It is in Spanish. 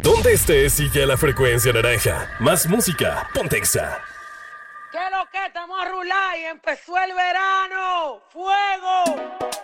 Donde estés, sigue a la frecuencia naranja. Más música, ponte Exa. ¿Qué es lo que? Estamos a rular y empezó el verano. ¡Fuego!